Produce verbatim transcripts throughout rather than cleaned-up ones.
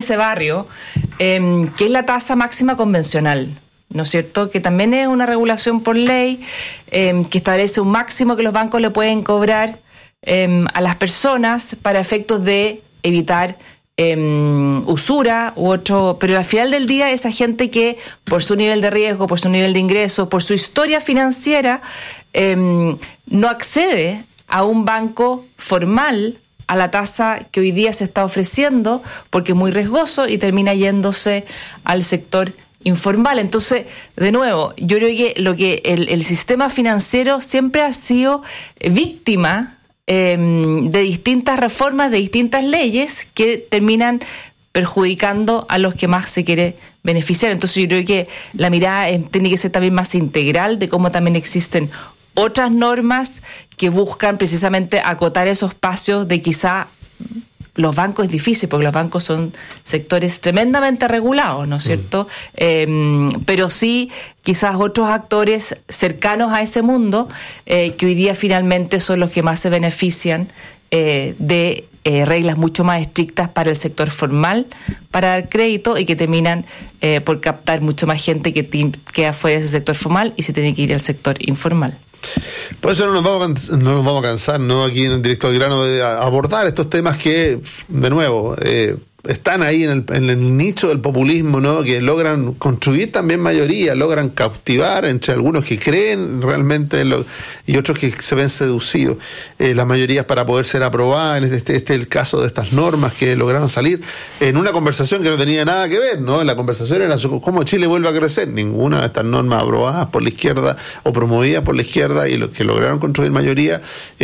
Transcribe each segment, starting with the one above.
ese barrio, eh, que es la tasa máxima convencional, ¿no es cierto? Que también es una regulación por ley, eh, que establece un máximo que los bancos le pueden cobrar eh, a las personas para efectos de evitar eh, usura u otro, pero al final del día esa gente que por su nivel de riesgo, por su nivel de ingreso, por su historia financiera, eh, no accede a un banco formal a la tasa que hoy día se está ofreciendo porque es muy riesgoso y termina yéndose al sector informal. Entonces, de nuevo, yo creo que lo que el, el sistema financiero siempre ha sido víctima eh, de distintas reformas, de distintas leyes que terminan perjudicando a los que más se quiere beneficiar. Entonces, yo creo que la mirada eh, tiene que ser también más integral de cómo también existen otras normas que buscan precisamente acotar esos espacios de quizá los bancos es difícil porque los bancos son sectores tremendamente regulados, ¿no es cierto? Mm. Eh, pero sí quizás otros actores cercanos a ese mundo eh, que hoy día finalmente son los que más se benefician eh, de eh, reglas mucho más estrictas para el sector formal para dar crédito y que terminan eh, por captar mucho más gente que t- queda fuera de ese sector formal y se tiene que ir al sector informal. Por eso no nos vamos a, no nos vamos a cansar, ¿no? Aquí en el Directo al Grano de abordar estos temas que, de nuevo, eh, están ahí en el, en el nicho del populismo, ¿no? Que logran construir también mayoría, logran cautivar entre algunos que creen realmente en lo, y otros que se ven seducidos. Eh, las mayorías para poder ser aprobadas, este, este es el caso de estas normas que lograron salir en una conversación que no tenía nada que ver, ¿no? La conversación era cómo Chile vuelve a crecer. Ninguna de estas normas aprobadas por la izquierda o promovidas por la izquierda y los que lograron construir mayoría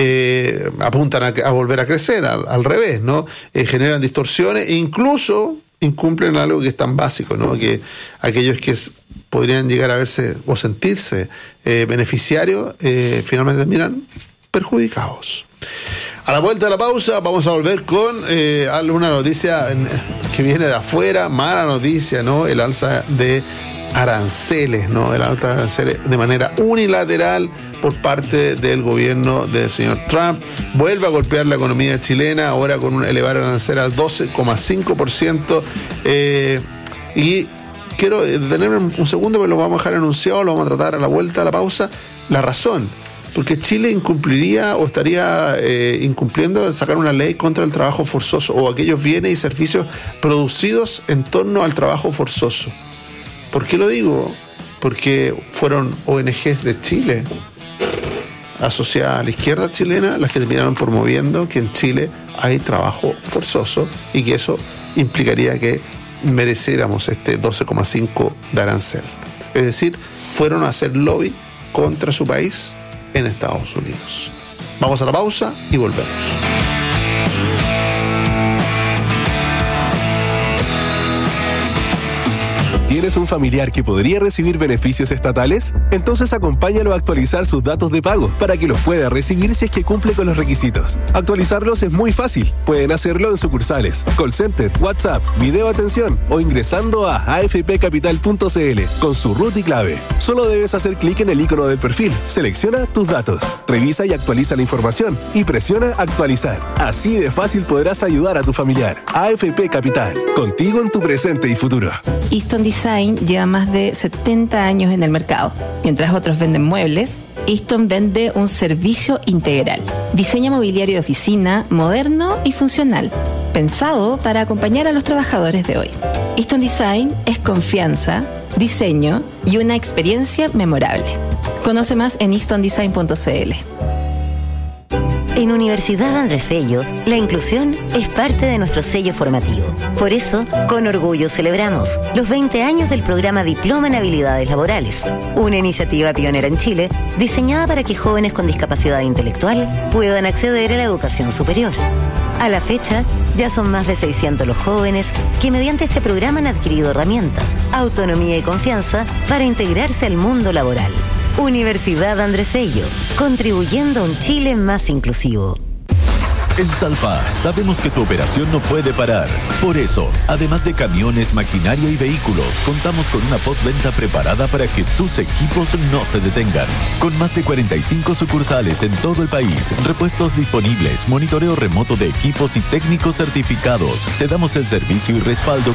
eh, apuntan a, a volver a crecer, al, al revés, ¿no? Eh, generan distorsiones e incluso incumplen algo que es tan básico, ¿no? Que aquellos que podrían llegar a verse o sentirse eh, beneficiarios eh, finalmente terminan perjudicados. A la vuelta de la pausa vamos a volver con eh, alguna noticia que viene de afuera, mala noticia, ¿no? El alza de aranceles, ¿no? El alza de aranceles de manera unilateral por parte del gobierno del señor Trump. Vuelve a golpear la economía chilena, ahora con un elevar arancel al doce coma cinco por ciento. Eh, y quiero detenerme un segundo, pero lo vamos a dejar anunciado, lo vamos a tratar a la vuelta de la pausa. La razón, porque Chile incumpliría o estaría eh, incumpliendo sacar una ley contra el trabajo forzoso o aquellos bienes y servicios producidos en torno al trabajo forzoso. ¿Por qué lo digo? Porque fueron O N Ges de Chile, asociadas a la izquierda chilena, las que terminaron promoviendo que en Chile hay trabajo forzoso y que eso implicaría que mereciéramos este doce coma cinco de arancel. Es decir, fueron a hacer lobby contra su país en Estados Unidos. Vamos a la pausa y volvemos. ¿Tienes un familiar que podría recibir beneficios estatales? Entonces acompáñalo a actualizar sus datos de pago para que los pueda recibir si es que cumple con los requisitos. Actualizarlos es muy fácil. Pueden hacerlo en sucursales, call center, WhatsApp, video atención o ingresando a a f p capital punto c l con su root y clave. Solo debes hacer clic en el icono del perfil, selecciona tus datos, revisa y actualiza la información y presiona actualizar. Así de fácil podrás ayudar a tu familiar. A F P Capital, contigo en tu presente y futuro. Easton Design lleva más de setenta años en el mercado. Mientras otros venden muebles, Easton vende un servicio integral. Diseña mobiliario de oficina moderno y funcional, pensado para acompañar a los trabajadores de hoy. Easton Design es confianza, diseño y una experiencia memorable. Conoce más en easton design punto c l. En Universidad Andrés Bello, la inclusión es parte de nuestro sello formativo. Por eso, con orgullo celebramos los veinte años del programa Diploma en Habilidades Laborales, una iniciativa pionera en Chile diseñada para que jóvenes con discapacidad intelectual puedan acceder a la educación superior. A la fecha, ya son más de seiscientos los jóvenes que mediante este programa han adquirido herramientas, autonomía y confianza para integrarse al mundo laboral. Universidad Andrés Bello, contribuyendo a un Chile más inclusivo. En Salfa sabemos que tu operación no puede parar. Por eso, además de camiones, maquinaria y vehículos, contamos con una postventa preparada para que tus equipos no se detengan. Con más de cuarenta y cinco sucursales en todo el país, repuestos disponibles, monitoreo remoto de equipos y técnicos certificados, te damos el servicio y respaldo